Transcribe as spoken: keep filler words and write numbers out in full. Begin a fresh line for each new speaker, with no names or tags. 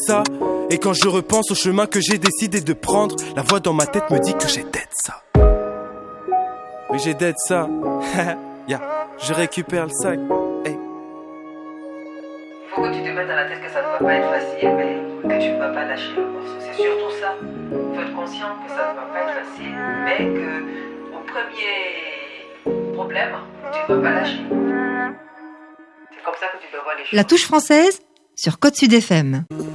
ça. Et quand je repense au chemin que j'ai décidé de prendre, la voix dans ma tête me dit que j'ai dead ça. Oui, j'ai dead ça. Yeah. Je récupère le sac. Hey.
Faut que tu te mettes à la tête que ça ne va pas être facile, mais que tu ne vas pas lâcher le morceau. C'est surtout ça. Faut être conscient que ça ne va pas être facile, mais que au premier problème, tu ne vas pas lâcher. C'est comme ça que tu dois voir les choses.
La touche française sur Côte Sud F M.